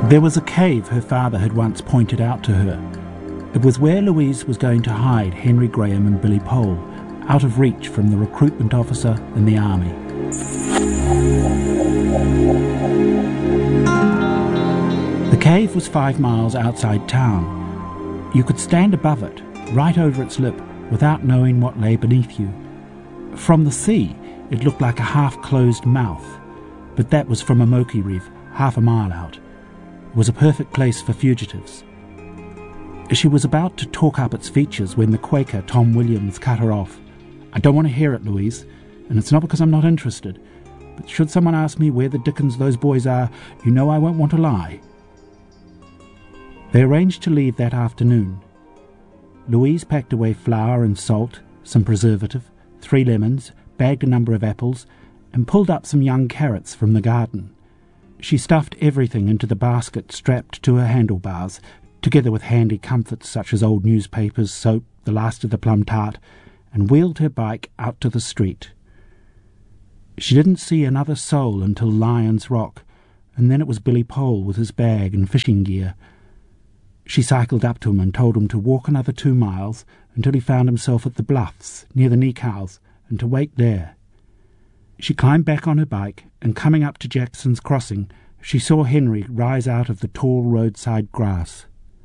There was a cave her father had once pointed out to her. It was where Louise was going to hide Henry Graham and Billy Pole, out of reach from the recruitment officer in the army. The cave was 5 miles outside town. You could stand above it, right over its lip, without knowing what lay beneath you. From the sea, it looked like a half-closed mouth, but that was from a Moki reef, half a mile out. It was a perfect place for fugitives. She was about to talk up its features when the Quaker, Tom Williams, cut her off. "I don't want to hear it, Louise, and it's not because I'm not interested, but should someone ask me where the dickens those boys are, you know I won't want to lie." They arranged to leave that afternoon. Louise packed away flour and salt, some preservative, 3 lemons, bagged a number of apples, and pulled up some young carrots from the garden. She stuffed everything into the basket strapped to her handlebars, together with handy comforts such as old newspapers, soap, the last of the plum tart, and wheeled her bike out to the street. She didn't see another soul until Lyons Rock, and then it was Billy Pole with his bag and fishing gear. She cycled up to him and told him to walk another 2 miles until he found himself at the bluffs near the Neekows, and to wait there. She climbed back on her bike, and coming up to Jackson's Crossing, she saw Henry rise out of the tall roadside grass.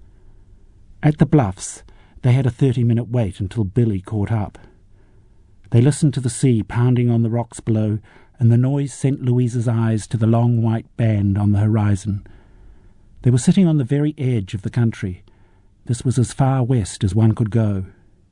At the bluffs, they had a 30-minute wait until Billy caught up. They listened to the sea pounding on the rocks below, and the noise sent Louise's eyes to the long white band on the horizon. They were sitting on the very edge of the country. This was as far west as one could go.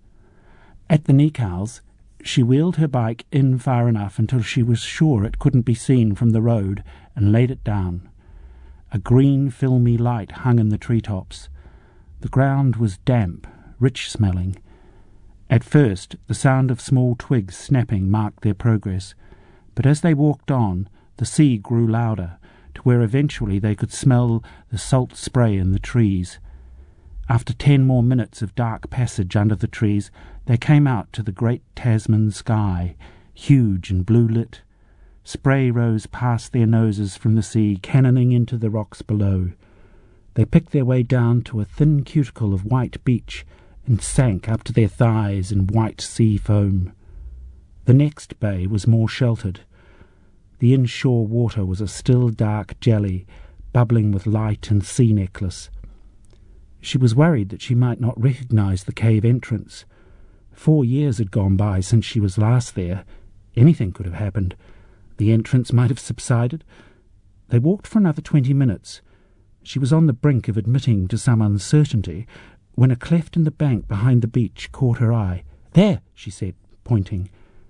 At the Neekows, she wheeled her bike in far enough until she was sure it couldn't be seen from the road, and laid it down. A green, filmy light hung in the treetops. The ground was damp, rich-smelling. At first, the sound of small twigs snapping marked their progress, but as they walked on, the sea grew louder, to where eventually they could smell the salt spray in the trees. After 10 more minutes of dark passage under the trees, they came out to the great Tasman sky, huge and blue-lit. Spray rose past their noses from the sea, cannoning into the rocks below. They picked their way down to a thin cuticle of white beach and sank up to their thighs in white sea foam. The next bay was more sheltered. The inshore water was a still dark jelly, bubbling with light and sea necklace. She was worried that she might not recognize the cave entrance. 4 years had gone by since she was last there. Anything could have happened. The entrance might have subsided. They walked for another 20 minutes. She was on the brink of admitting to some uncertainty when a cleft in the bank behind the beach caught her eye. "There," she said, pointing.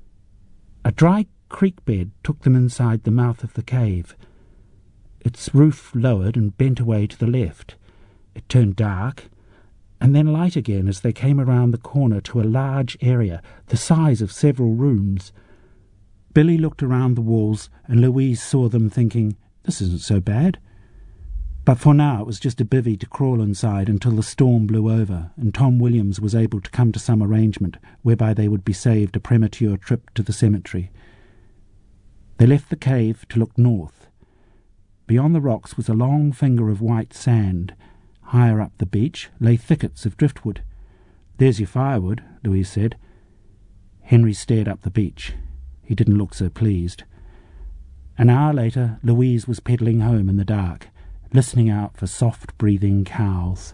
A dry creek bed took them inside the mouth of the cave. Its roof lowered and bent away to the left. It turned dark, and then light again as they came around the corner to a large area, the size of several rooms. Billy looked around the walls, and Louise saw them, thinking, "This isn't so bad." But for now it was just a bivvy to crawl inside until the storm blew over, and Tom Williams was able to come to some arrangement whereby they would be saved a premature trip to the cemetery. They left the cave to look north. Beyond the rocks was a long finger of white sand. Higher up the beach lay thickets of driftwood. "There's your firewood," Louise said. Henry stared up the beach. He didn't look so pleased. An hour later, Louise was pedalling home in the dark, listening out for soft-breathing cows.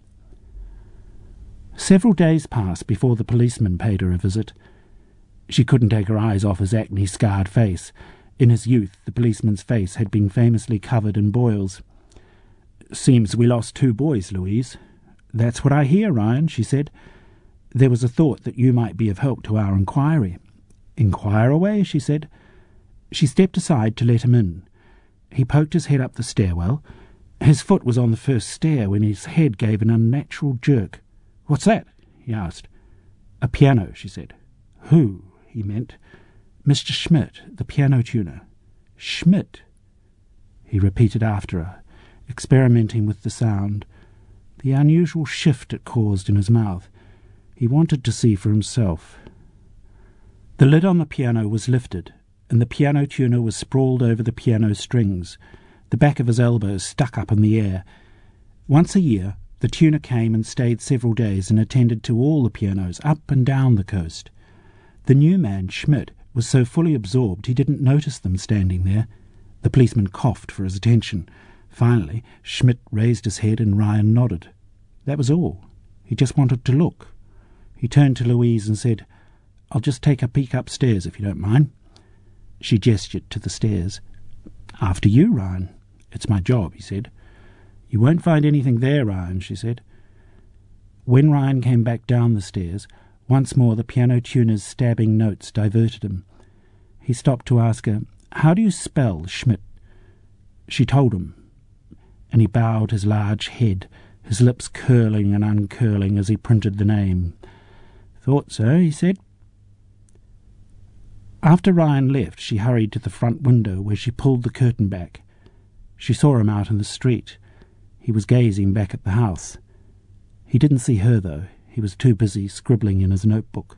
Several days passed before the policeman paid her a visit. She couldn't take her eyes off his acne-scarred face. In his youth, the policeman's face had been famously covered in boils. "Seems we lost 2 boys, Louise." "That's what I hear, Ryan," she said. "There was a thought that you might be of help to our inquiry." "Inquire away," she said. She stepped aside to let him in. He poked his head up the stairwell. His foot was on the first stair when his head gave an unnatural jerk. "What's that?" he asked. "A piano," she said. "Who?" he meant. "Mr. Schmidt, the piano tuner." "Schmidt?" He repeated after her, experimenting with the sound. The unusual shift it caused in his mouth. He wanted to see for himself. The lid on the piano was lifted, and the piano tuner was sprawled over the piano strings. the back of his elbows stuck up in the air. Once a year, the tuner came and stayed several days and attended to all the pianos up and down the coast. The new man, Schmidt, was so fully absorbed he didn't notice them standing there. The policeman coughed for his attention. Finally, Schmidt raised his head and Ryan nodded. That was all. He just wanted to look. He turned to Louise and said, "I'll just take a peek upstairs, if you don't mind." She gestured to the stairs. "After you, Ryan. It's my job," he said. "You won't find anything there, Ryan," she said. When Ryan came back down the stairs, once more the piano tuner's stabbing notes diverted him. He stopped to ask her, "How do you spell Schmidt?" She told him, and he bowed his large head, his lips curling and uncurling as he printed the name. "Thought so," he said. After Ryan left, she hurried to the front window where she pulled the curtain back. She saw him out in the street. He was gazing back at the house. He didn't see her, though. He was too busy scribbling in his notebook.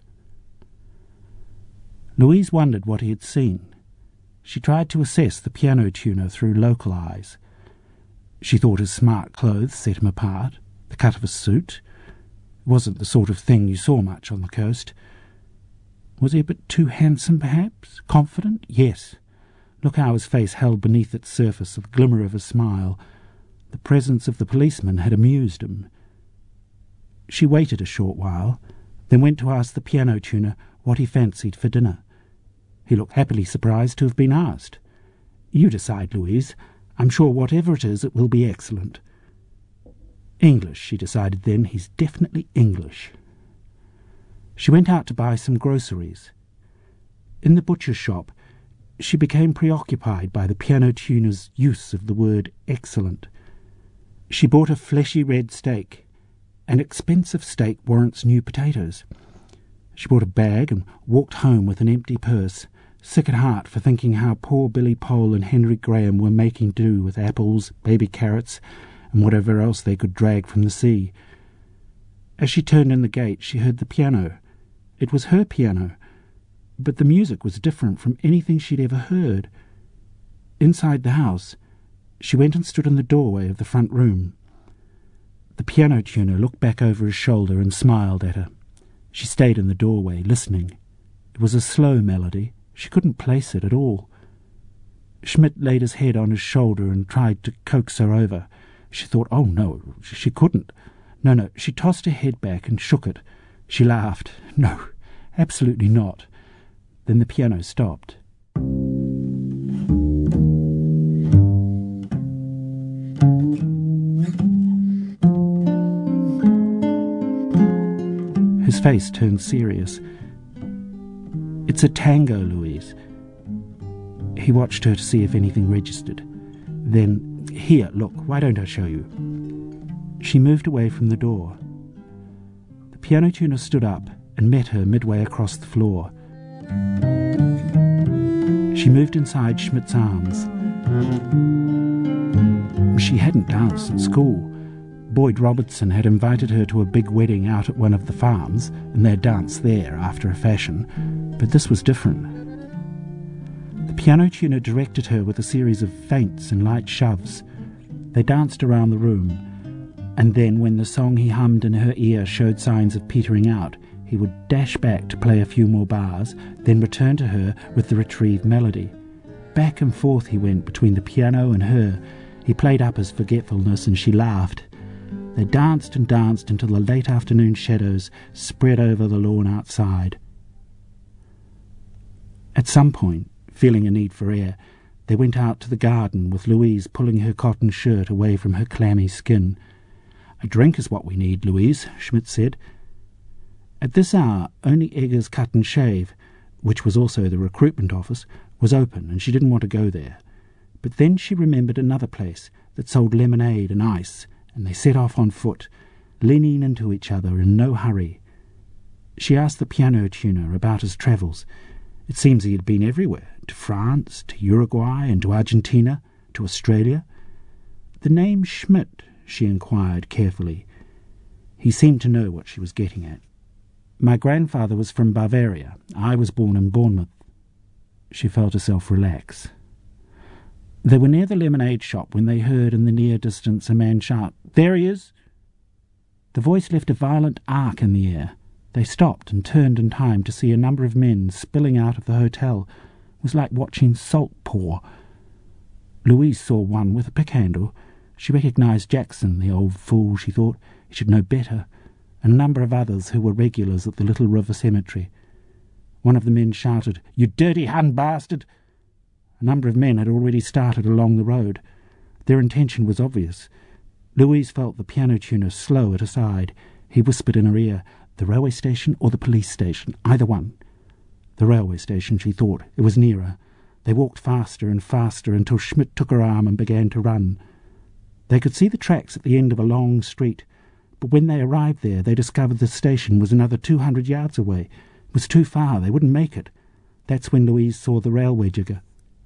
Louise wondered what he had seen. She tried to assess the piano tuner through local eyes. She thought his smart clothes set him apart, the cut of his suit. It wasn't the sort of thing you saw much on the coast. Was he a bit too handsome, perhaps? Confident? Yes. Look how his face held beneath its surface a glimmer of a smile. The presence of the policeman had amused him. She waited a short while, then went to ask the piano tuner what he fancied for dinner. He looked happily surprised to have been asked. "You decide, Louise. I'm sure whatever it is, it will be excellent." English, she decided then. He's definitely English. She went out to buy some groceries. In the butcher's shop, she became preoccupied by the piano tuner's use of the word excellent. She bought a fleshy red steak. An expensive steak warrants new potatoes. She bought a bag and walked home with an empty purse, sick at heart for thinking how poor Billy Pole and Henry Graham were making do with apples, baby carrots, and whatever else they could drag from the sea. As she turned in the gate, she heard the piano. It was her piano, but the music was different from anything she'd ever heard. Inside the house, she went and stood in the doorway of the front room. The piano tuner looked back over his shoulder and smiled at her. She stayed in the doorway, listening. It was a slow melody. She couldn't place it at all. Schmidt laid his head on his shoulder and tried to coax her over. She thought, oh no, she couldn't. No, she tossed her head back and shook it. She laughed. No, absolutely not. Then the piano stopped. His face turned serious. "It's a tango, Louise." He watched her to see if anything registered. Then, "Here, look, why don't I show you?" She moved away from the door. The piano tuner stood up and met her midway across the floor. She moved inside Schmidt's arms. She hadn't danced at school. Boyd Robertson had invited her to a big wedding out at one of the farms, and they'd danced there after a fashion, but this was different. The piano tuner directed her with a series of feints and light shoves. They danced around the room, and then when the song he hummed in her ear showed signs of petering out, he would dash back to play a few more bars, then return to her with the retrieved melody. Back and forth he went between the piano and her. He played up his forgetfulness, and she laughed. They danced and danced until the late afternoon shadows spread over the lawn outside. At some point, feeling a need for air, they went out to the garden with Louise pulling her cotton shirt away from her clammy skin. "A drink is what we need, Louise," Schmidt said. At this hour, only Eggers Cut and Shave, which was also the recruitment office, was open, and she didn't want to go there. But then she remembered another place that sold lemonade and ice, and they set off on foot, leaning into each other in no hurry. She asked the piano tuner about his travels. It seems he had been everywhere, to France, to Uruguay, and to Argentina, to Australia. "The name Schmidt?" she inquired carefully. He seemed to know what she was getting at. "My grandfather was from Bavaria. I was born in Bournemouth." She felt herself relax. They were near the lemonade shop when they heard in the near distance a man shout, "There he is!" The voice left a violent arc in the air. They stopped and turned in time to see a number of men spilling out of the hotel. It was like watching salt pour. Louise saw one with a pick handle. She recognised Jackson, the old fool, she thought. He should know better. And a number of others who were regulars at the Little River Cemetery. One of the men shouted, "You dirty Hun bastard!" A number of men had already started along the road. Their intention was obvious. Louise felt the piano tuner slow at her side. He whispered in her ear, "The railway station or the police station, either one." The railway station, she thought. It was nearer. They walked faster and faster until Schmidt took her arm and began to run. They could see the tracks at the end of a long street, but when they arrived there they discovered the station was another 200 yards away. It was too far. They wouldn't make it. That's when Louise saw the railway jigger.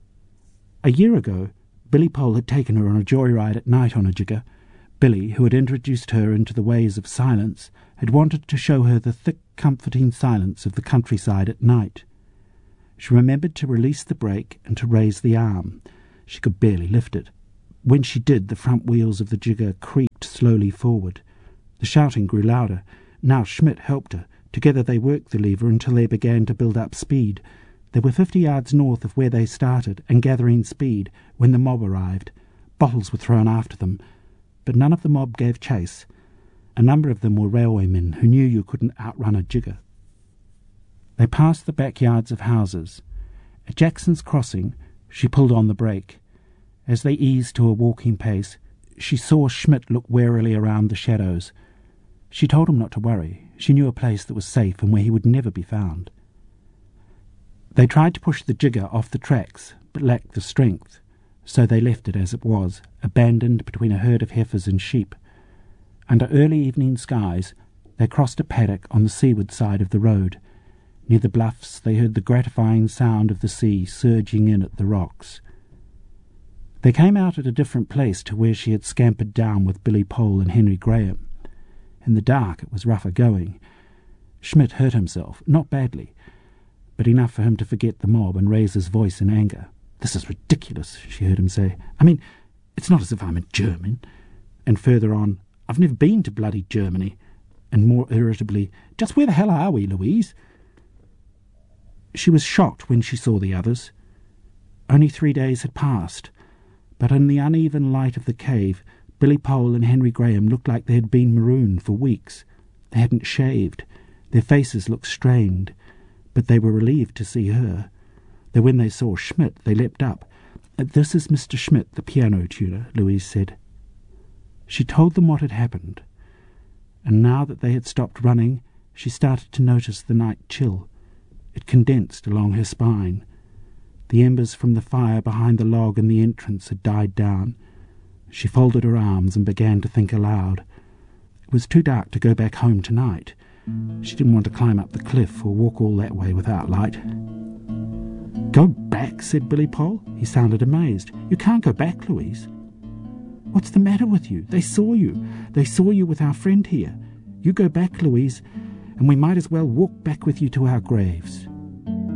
A year ago, Billy Pole had taken her on a joyride at night on a jigger. Billy, who had introduced her into the ways of silence, had wanted to show her the thick, comforting silence of the countryside at night. She remembered to release the brake and to raise the arm. She could barely lift it. When she did, the front wheels of the jigger creaked slowly forward. The shouting grew louder. Now Schmidt helped her. Together they worked the lever until they began to build up speed. They were 50 yards north of where they started and gathering speed when the mob arrived. Bottles were thrown after them, but none of the mob gave chase. A number of them were railwaymen who knew you couldn't outrun a jigger. They passed the backyards of houses. At Jackson's Crossing, she pulled on the brake. As they eased to a walking pace, she saw Schmidt look warily around the shadows. She told him not to worry. She knew a place that was safe and where he would never be found. They tried to push the jigger off the tracks, but lacked the strength, so they left it as it was, abandoned between a herd of heifers and sheep. Under early evening skies, they crossed a paddock on the seaward side of the road. Near the bluffs, they heard the gratifying sound of the sea surging in at the rocks. They came out at a different place to where she had scampered down with Billy Pole and Henry Graham. In the dark, it was rougher going. Schmidt hurt himself, not badly, but enough for him to forget the mob and raise his voice in anger. "This is ridiculous," she heard him say. "I mean, it's not as if I'm a German." And further on, "I've never been to bloody Germany." And more irritably, "Just where the hell are we, Louise?" She was shocked when she saw the others. Only 3 days had passed, but in the uneven light of the cave, Billy Pole and Henry Graham looked like they had been marooned for weeks. They hadn't shaved. Their faces looked strained, but they were relieved to see her. Then when they saw Schmidt, they leapt up. "This is Mr. Schmidt, the piano tuner," Louise said. She told them what had happened, and now that they had stopped running, she started to notice the night chill. It condensed along her spine. The embers from the fire behind the log in the entrance had died down. She folded her arms and began to think aloud. It was too dark to go back home tonight. She didn't want to climb up the cliff or walk all that way without light. "Go back?" said Billy Pole. He sounded amazed. "You can't go back, Louise." "What's the matter with you? They saw you. They saw you with our friend here. You go back, Louise, and we might as well walk back with you to our graves."